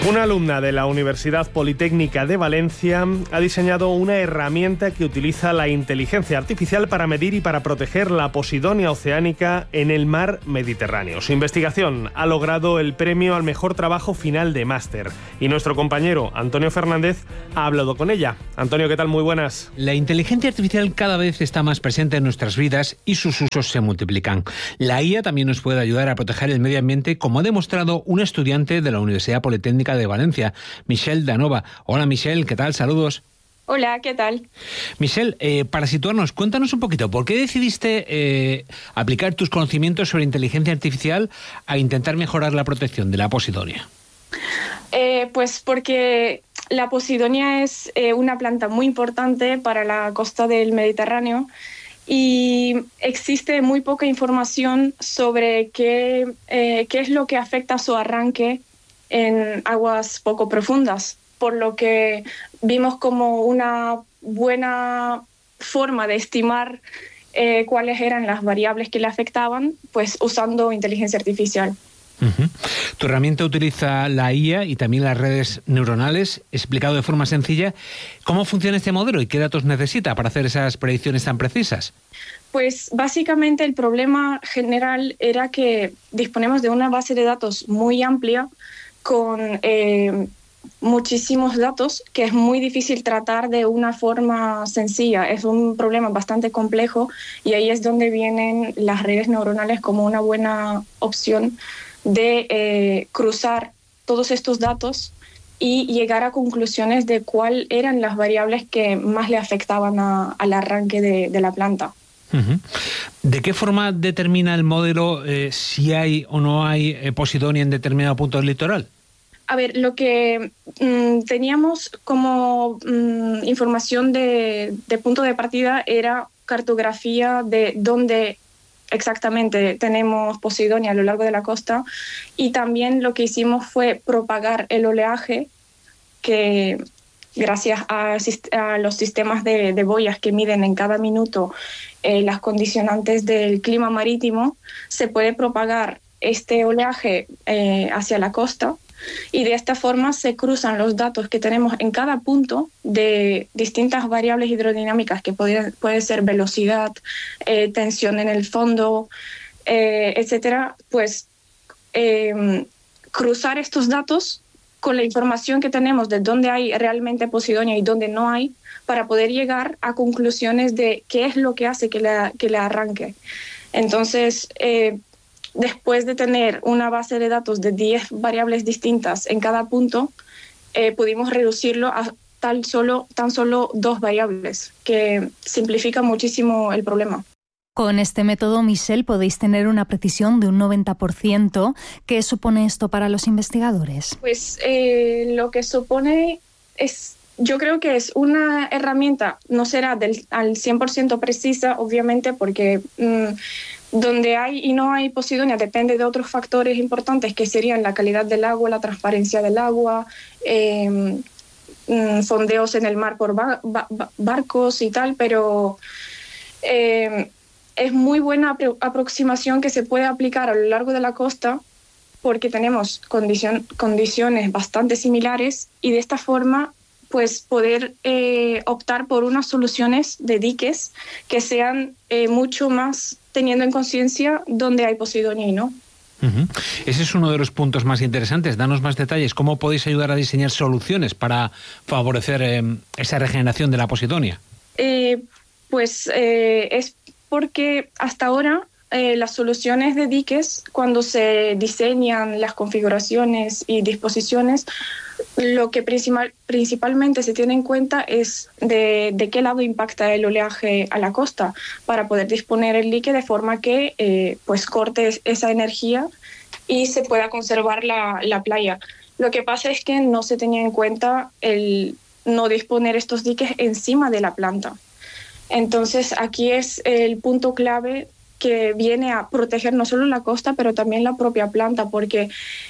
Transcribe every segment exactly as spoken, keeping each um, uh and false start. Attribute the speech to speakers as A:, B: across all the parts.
A: Una alumna de la Universidad Politécnica de Valencia ha diseñado una herramienta que utiliza la inteligencia artificial para medir y para proteger la posidonia oceánica en el mar Mediterráneo. Su investigación ha logrado el premio al mejor trabajo final de máster y nuestro compañero Antonio Fernández ha hablado con ella. Antonio, ¿qué tal? Muy buenas.
B: La inteligencia artificial cada vez está más presente en nuestras vidas y sus usos se multiplican. La I A también nos puede ayudar a proteger el medio ambiente, como ha demostrado un estudiante de la Universidad Politécnica de Valencia, Michelle Danova. Hola Michelle, ¿qué tal? Saludos.
C: Hola, ¿qué tal?
B: Michelle, eh, para situarnos, cuéntanos un poquito, ¿por qué decidiste eh, aplicar tus conocimientos sobre inteligencia artificial a intentar mejorar la protección de la posidonia?
C: Eh, pues porque la posidonia es eh, una planta muy importante para la costa del Mediterráneo y existe muy poca información sobre qué, eh, qué es lo que afecta a su arranque en aguas poco profundas, por lo que vimos como una buena forma de estimar eh, cuáles eran las variables que le afectaban, pues usando inteligencia artificial.
B: Uh-huh. Tu herramienta utiliza la I A y también las redes neuronales. Explicado de forma sencilla, ¿cómo funciona este modelo y qué datos necesita para hacer esas predicciones tan precisas?
C: Pues básicamente el problema general era que disponemos de una base de datos muy amplia con eh, muchísimos datos que es muy difícil tratar de una forma sencilla. Es un problema bastante complejo y ahí es donde vienen las redes neuronales como una buena opción de eh, cruzar todos estos datos y llegar a conclusiones de cuáles eran las variables que más le afectaban a, al arranque de, de la planta.
B: Uh-huh. ¿De qué forma determina el modelo eh, si hay o no hay eh, posidonia en determinado punto del litoral?
C: A ver, lo que mmm, teníamos como mmm, información de, de punto de partida era cartografía de dónde exactamente tenemos posidonia a lo largo de la costa, y también lo que hicimos fue propagar el oleaje que, gracias a, a los sistemas de, de boyas que miden en cada minuto eh, las condicionantes del clima marítimo, se puede propagar este oleaje eh, hacia la costa, y de esta forma se cruzan los datos que tenemos en cada punto de distintas variables hidrodinámicas que puede, puede ser velocidad, eh, tensión en el fondo, eh, etcétera. Pues eh, cruzar estos datos con la información que tenemos de dónde hay realmente posidonia y dónde no hay, para poder llegar a conclusiones de qué es lo que hace que la, que la arranque. Entonces, eh, después de tener una base de datos de diez variables distintas en cada punto, eh, pudimos reducirlo a tan solo, tan solo dos variables, que simplifica muchísimo el problema.
D: Con este método, Michelle, podéis tener una precisión de un noventa por ciento. ¿Qué supone esto para los investigadores?
C: Pues eh, lo que supone es, yo creo que es una herramienta, no será del, al cien por ciento precisa, obviamente, porque Mmm, donde hay y no hay posidonia depende de otros factores importantes, que serían la calidad del agua, la transparencia del agua, eh, fondeos en el mar por bar- bar- barcos y tal, pero eh, es muy buena apro- aproximación que se puede aplicar a lo largo de la costa, porque tenemos condicion- condiciones bastante similares, y de esta forma pues poder eh, optar por unas soluciones de diques que sean eh, mucho más teniendo en conciencia dónde hay posidonia y no.
B: Uh-huh. Ese es uno de los puntos más interesantes. Danos más detalles. ¿Cómo podéis ayudar a diseñar soluciones para favorecer eh, esa regeneración de la posidonia?
C: Eh, pues eh, es porque hasta ahora eh, las soluciones de diques, cuando se diseñan las configuraciones y disposiciones, lo que principal, principalmente se tiene en cuenta es de, de qué lado impacta el oleaje a la costa, para poder disponer el dique de forma que eh, pues corte esa energía y se pueda conservar la, la playa. Lo que pasa es que no se tenía en cuenta el no disponer estos diques encima de la planta. Entonces aquí es el punto clave, que viene a proteger no solo la costa, pero también la propia planta, porque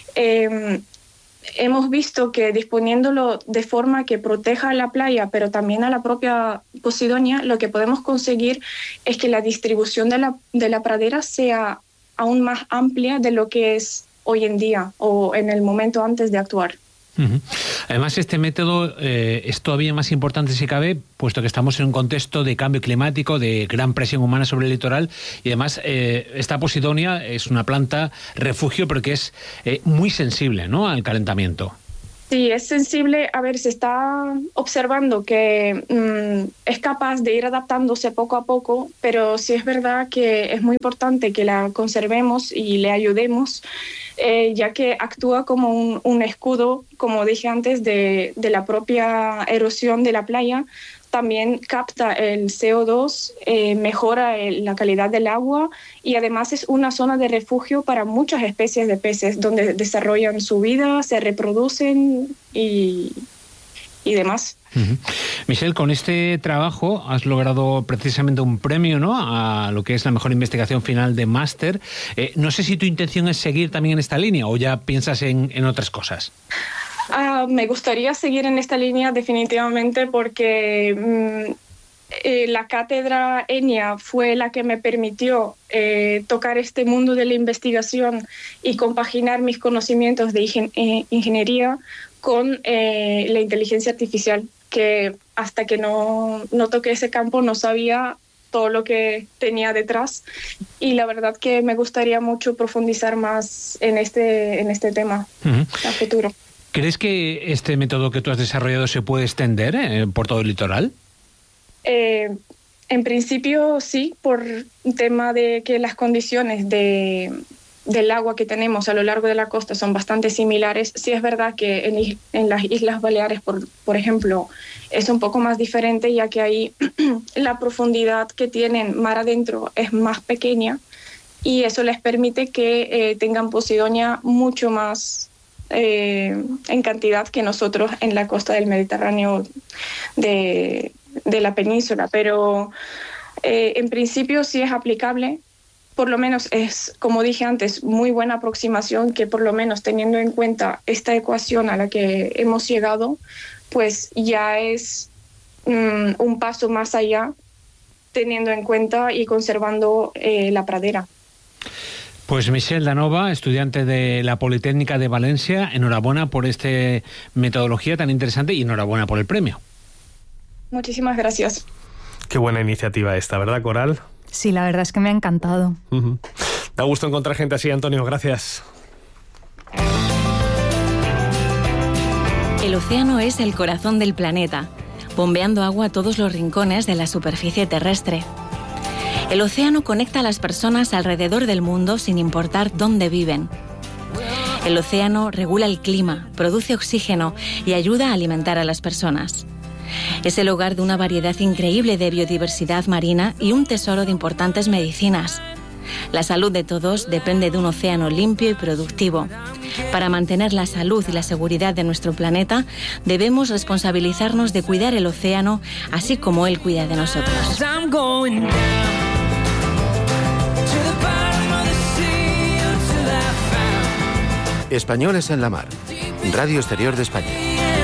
C: eh, hemos visto que disponiéndolo de forma que proteja a la playa, pero también a la propia posidonia, lo que podemos conseguir es que la distribución de la, de la pradera sea aún más amplia de lo que es hoy en día o en el momento antes de actuar.
B: Uh-huh. Además, este método eh, es todavía más importante si cabe, puesto que estamos en un contexto de cambio climático, de gran presión humana sobre el litoral, y además eh, esta posidonia es una planta refugio porque es eh, muy sensible, ¿no?, al calentamiento.
C: Sí, es sensible. A ver, se está observando que mmm, es capaz de ir adaptándose poco a poco, pero sí es verdad que es muy importante que la conservemos y le ayudemos, eh, ya que actúa como un, un escudo, como dije antes, de, de la propia erosión de la playa. También capta el C O dos, eh, mejora el, la calidad del agua y además es una zona de refugio para muchas especies de peces donde desarrollan su vida, se reproducen y, y demás.
B: Uh-huh. Michelle, con este trabajo has logrado precisamente un premio, ¿no?, a lo que es la mejor investigación final de máster. Eh, no sé si tu intención es seguir también en esta línea o ya piensas en, en otras cosas.
C: Uh, me gustaría seguir en esta línea definitivamente porque mmm, eh, la cátedra ENIA fue la que me permitió eh, tocar este mundo de la investigación y compaginar mis conocimientos de ingen- eh, ingeniería con eh, la inteligencia artificial, que hasta que no, no toqué ese campo no sabía todo lo que tenía detrás, y la verdad que me gustaría mucho profundizar más en este, en este tema uh-huh. a futuro.
B: ¿Crees que este método que tú has desarrollado se puede extender eh, por todo el litoral?
C: Eh, en principio sí, por un tema de que las condiciones de, del agua que tenemos a lo largo de la costa son bastante similares. Sí es verdad que en, en las Islas Baleares, por, por ejemplo, es un poco más diferente, ya que ahí la profundidad que tienen mar adentro es más pequeña y eso les permite que eh, tengan posidonia mucho más Eh, en cantidad que nosotros en la costa del Mediterráneo de, de la península, pero eh, en principio sí es aplicable. Por lo menos es, como dije antes, muy buena aproximación, que por lo menos teniendo en cuenta esta ecuación a la que hemos llegado, pues ya es um, un paso más allá, teniendo en cuenta y conservando eh, la pradera.
B: Pues Michelle Danova, estudiante de la Politécnica de Valencia, enhorabuena por esta metodología tan interesante y enhorabuena por el premio.
C: Muchísimas gracias.
A: Qué buena iniciativa esta, ¿verdad, Coral?
D: Sí, la verdad es que me ha encantado.
A: Uh-huh. Da gusto encontrar gente así, Antonio, gracias.
E: El océano es el corazón del planeta, bombeando agua a todos los rincones de la superficie terrestre. El océano conecta a las personas alrededor del mundo sin importar dónde viven. El océano regula el clima, produce oxígeno y ayuda a alimentar a las personas. Es el hogar de una variedad increíble de biodiversidad marina y un tesoro de importantes medicinas. La salud de todos depende de un océano limpio y productivo. Para mantener la salud y la seguridad de nuestro planeta, debemos responsabilizarnos de cuidar el océano, así como él cuida de nosotros.
F: Españoles en la Mar, Radio Exterior de España.